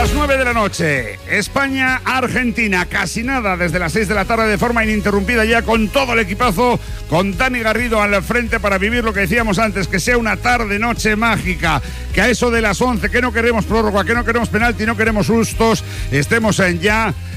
las 9 de la noche, España-Argentina, casi nada desde las 6 de la tarde de forma ininterrumpida ya con todo el equipazo, con Dani Garrido al frente para vivir lo que decíamos antes, que sea una tarde-noche mágica, que a eso de las 11, que no queremos prórroga, que no queremos penalti, no queremos sustos, estemos en ya